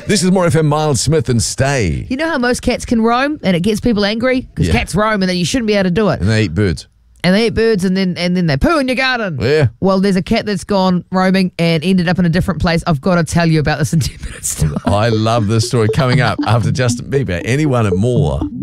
This is More FM, Miles Smith and Stay. You know how most cats can roam and it gets people angry? Because cats roam and then you shouldn't be able to do it. And they eat birds. And they eat birds and then they poo in your garden. Yeah. Well, there's a cat that's gone roaming and ended up in a different place. I've got to tell you about this in 10 minutes. I love this story coming up after Justin Bieber. Anyone at More.